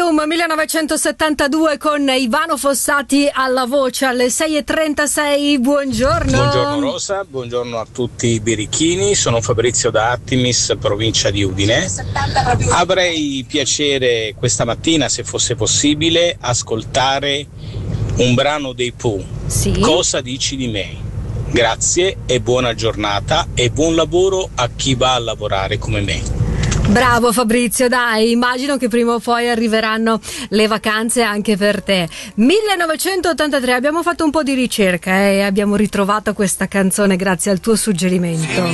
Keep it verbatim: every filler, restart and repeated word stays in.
Antebellum millenovecentosettantadue con Ivano Fossati alla voce alle sei e trentasei. Buongiorno. Buongiorno Rosa, buongiorno a tutti i birichini. Sono Fabrizio da Artemis, provincia di Udine. Avrei piacere questa mattina, se fosse possibile, ascoltare un brano dei Pooh. Sì. Cosa dici di me? Grazie e buona giornata e buon lavoro a chi va a lavorare come me. Bravo Fabrizio, dai, immagino che prima o poi arriveranno le vacanze anche per te. millenovecentottantatré, abbiamo fatto un po' di ricerca eh, e abbiamo ritrovato questa canzone grazie al tuo suggerimento.